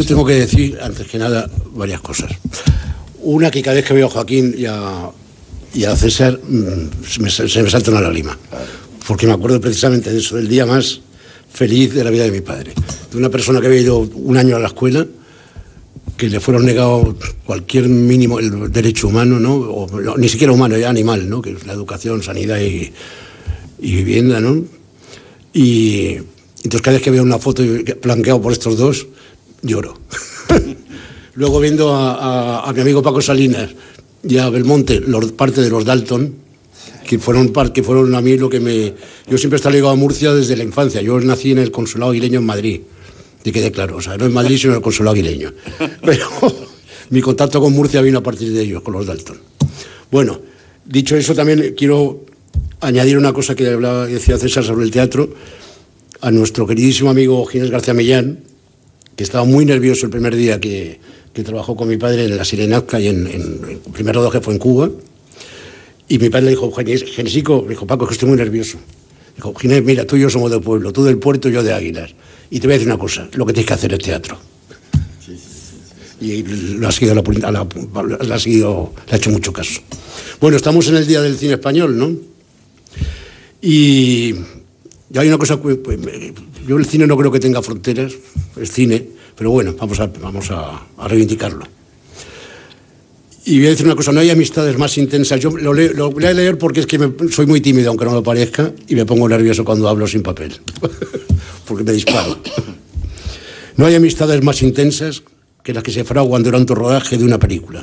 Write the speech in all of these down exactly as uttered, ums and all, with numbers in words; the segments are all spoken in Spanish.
tengo que decir, antes que nada, varias cosas. Una, que cada vez que veo a Joaquín y a, y a César, se me, se me salta una lágrima. Porque me acuerdo precisamente de eso, del día más feliz de la vida de mi padre. De una persona que había ido un año a la escuela, que le fueron negados cualquier mínimo el derecho humano, ¿no? O, no, ni siquiera humano, ya animal, ¿no? Que es la educación, sanidad y, y vivienda, ¿no? Y entonces cada vez que veo una foto flanqueado por estos dos, lloro. Luego viendo a, a, a mi amigo Paco Salinas y a Belmonte, los, parte de los Dalton, que fueron, que fueron a mí lo que me... Yo siempre he estado ligado a Murcia desde la infancia. Yo nací en el Consulado Aguileño en Madrid. Te quede claro, o sea, no en Madrid, sino en el Consulado Aguileño. Pero mi contacto con Murcia vino a partir de ellos, con los Dalton. Bueno, dicho eso, también quiero añadir una cosa que hablaba, decía César sobre el teatro. A nuestro queridísimo amigo Ginés García Millán, que estaba muy nervioso el primer día que, que trabajó con mi padre en La Sirenazca y en, en, en el primer rodaje fue en Cuba. Y mi padre le dijo, Genesico, le dijo, Paco, es que estoy muy nervioso. Dijo, Ginés, mira, tú y yo somos del pueblo, tú del puerto y yo de Águilas. Y te voy a decir una cosa, lo que tienes que hacer es teatro. Sí, sí, sí, sí. Y lo ha seguido, la, la, la, ha seguido, le ha hecho mucho caso. Bueno, estamos en el Día del Cine Español, ¿no? Y hay una cosa, pues, yo el cine no creo que tenga fronteras, es cine, pero bueno, vamos a, vamos a, a reivindicarlo. Y voy a decir una cosa, no hay amistades más intensas. Yo lo, leo, lo voy a leer porque es que me, soy muy tímido, aunque no lo parezca, y me pongo nervioso cuando hablo sin papel, porque me disparo. No hay amistades más intensas que las que se fraguan durante el rodaje de una película.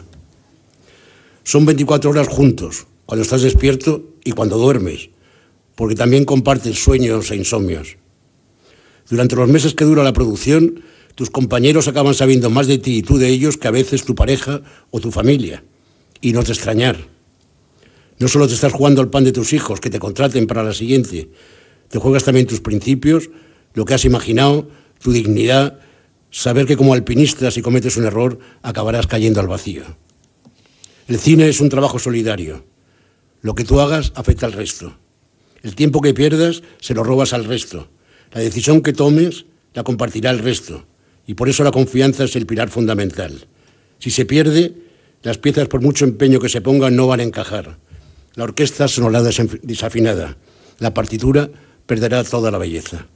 Son veinticuatro horas juntos, cuando estás despierto y cuando duermes, porque también compartes sueños e insomnios. Durante los meses que dura la producción, tus compañeros acaban sabiendo más de ti y tú de ellos que a veces tu pareja o tu familia. Y no te extrañar. No solo te estás jugando el pan de tus hijos, que te contraten para la siguiente. Te juegas también tus principios, lo que has imaginado, tu dignidad, saber que como alpinista, si cometes un error, acabarás cayendo al vacío. El cine es un trabajo solidario. Lo que tú hagas afecta al resto. El tiempo que pierdas se lo robas al resto. La decisión que tomes la compartirá el resto. Y por eso la confianza es el pilar fundamental. Si se pierde, las piezas, por mucho empeño que se pongan, no van a encajar. La orquesta sonará desafinada. La partitura perderá toda la belleza.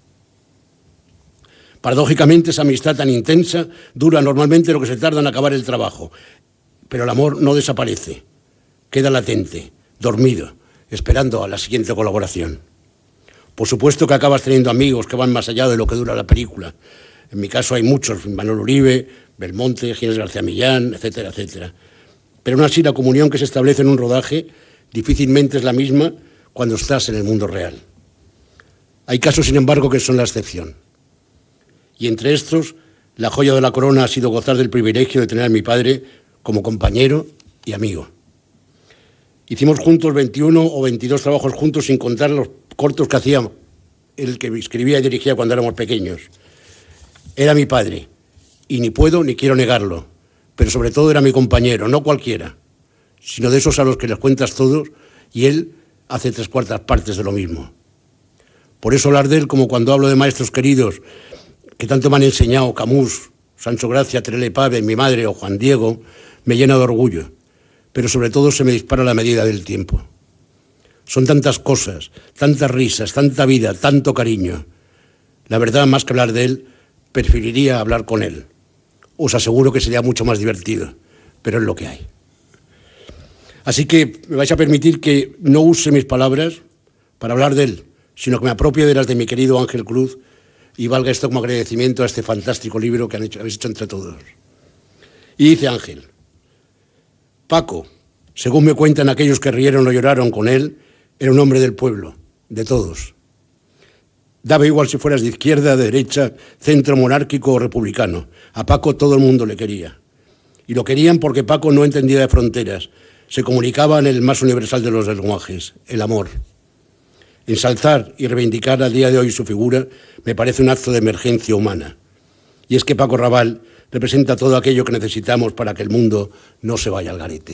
Paradójicamente, esa amistad tan intensa dura normalmente lo que se tarda en acabar el trabajo. Pero el amor no desaparece. Queda latente, dormido, esperando a la siguiente colaboración. Por supuesto que acabas teniendo amigos que van más allá de lo que dura la película. En mi caso hay muchos, Manuel Uribe, Belmonte, Ginés García Millán, etcétera, etcétera. Pero aún así la comunión que se establece en un rodaje difícilmente es la misma cuando estás en el mundo real. Hay casos, sin embargo, que son la excepción. Y entre estos, la joya de la corona ha sido gozar del privilegio de tener a mi padre como compañero y amigo. Hicimos juntos veintiuno o veintidós trabajos juntos, sin contar los cortos que hacía el que escribía y dirigía cuando éramos pequeños. Era mi padre, y ni puedo ni quiero negarlo, pero sobre todo era mi compañero, no cualquiera, sino de esos a los que les cuentas todos, y él hace tres cuartas partes de lo mismo. Por eso hablar de él, como cuando hablo de maestros queridos que tanto me han enseñado, Camus, Sancho Gracia, Terele Pave, mi madre o Juan Diego, me llena de orgullo, pero sobre todo se me dispara la medida del tiempo. Son tantas cosas, tantas risas, tanta vida, tanto cariño. La verdad, más que hablar de él, preferiría hablar con él. Os aseguro que sería mucho más divertido, pero es lo que hay. Así que me vais a permitir que no use mis palabras para hablar de él, sino que me apropie de las de mi querido Ángel Cruz y valga esto como agradecimiento a este fantástico libro que han hecho, habéis hecho entre todos. Y dice Ángel: Paco, según me cuentan aquellos que rieron o lloraron con él, era un hombre del pueblo, de todos. Daba igual si fueras de izquierda, de derecha, centro monárquico o republicano. A Paco todo el mundo le quería. Y lo querían porque Paco no entendía de fronteras. Se comunicaba en el más universal de los lenguajes, el amor. Ensalzar y reivindicar a día de hoy su figura me parece un acto de emergencia humana. Y es que Paco Raval representa todo aquello que necesitamos para que el mundo no se vaya al garete.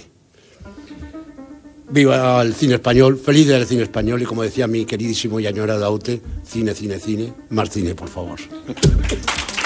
Viva el cine español, feliz del cine español, y como decía mi queridísimo y añorado Aute, cine, cine, cine, más cine, por favor.